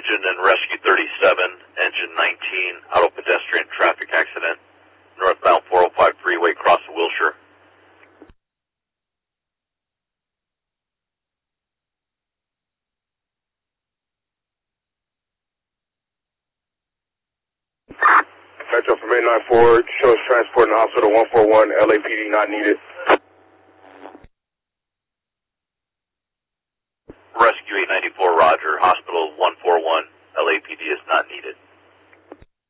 engine and rescue 37, engine 19, auto pedestrian traffic accident, northbound 405 freeway, cross the Wilshire. Metro from 894, shows transport in the hospital 141, LAPD not needed.